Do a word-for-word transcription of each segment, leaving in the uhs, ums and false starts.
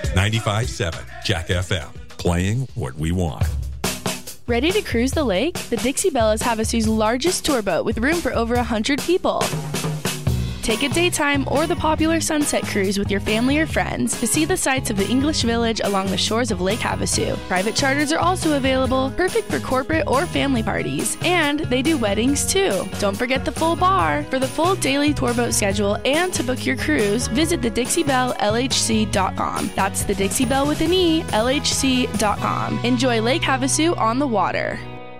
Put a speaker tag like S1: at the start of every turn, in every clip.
S1: ninety-five point seven Jack F M, playing what we want.
S2: Ready to cruise the lake? The Dixie Belle is Havasu's largest tour boat with room for over one hundred people. Take a daytime or the popular sunset cruise with your family or friends to see the sights of the English Village along the shores of Lake Havasu. Private charters are also available, perfect for corporate or family parties. And they do weddings too. Don't forget the full bar. For the full daily tour boat schedule and to book your cruise, visit the Dixie Belle L H C dot com. That's the Dixie Belle with an E, L H C dot com. Enjoy Lake Havasu on the water.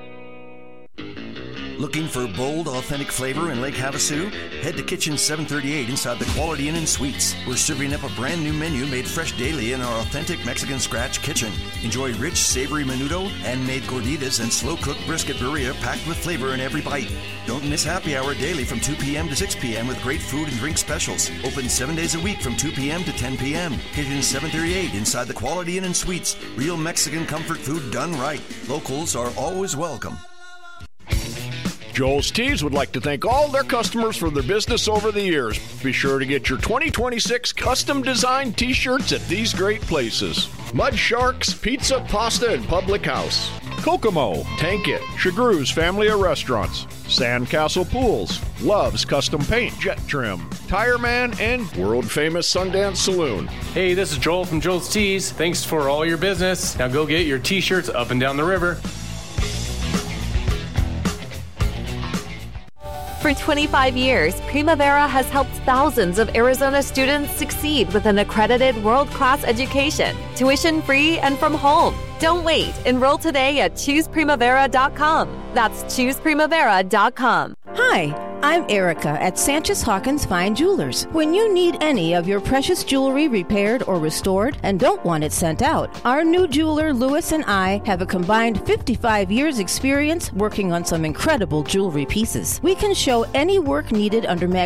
S3: Looking for bold, authentic flavor in Lake Havasu? Head to Kitchen seven thirty-eight inside the Quality Inn and Suites. We're serving up a brand new menu made fresh daily in our authentic Mexican scratch kitchen. Enjoy rich, savory menudo, handmade gorditas, and slow-cooked brisket birria packed with flavor in every bite. Don't miss happy hour daily from two p.m. to six p.m. with great food and drink specials. Open seven days a week from two p.m. to ten p.m. Kitchen seven thirty-eight inside the Quality Inn and Suites. Real Mexican comfort food done right. Locals are always welcome.
S4: Joel's Tees would like to thank all their customers for their business over the years. Be sure to get your twenty twenty-six custom designed t-shirts at these great places: Mud Sharks, Pizza, Pasta, and Public House; Kokomo, Tank It, Chagroo's Family of Restaurants; Sandcastle Pools, Love's Custom Paint, Jet Trim, Tire Man, and world-famous Sundance Saloon.
S5: Hey, this is Joel from Joel's Tees. Thanks for all your business. Now go get your t-shirts up and down the river.
S6: For twenty-five years, Primavera has helped thousands of Arizona students succeed with an accredited world-class education, tuition-free and from home. Don't wait. Enroll today at choose primavera dot com. That's choose primavera dot com.
S7: Hi, I'm Erica at Sanchez Hawkins Fine Jewelers. When you need any of your precious jewelry repaired or restored and don't want it sent out, our new jeweler Louis and I have a combined fifty-five years experience working on some incredible jewelry pieces. We can show any work needed under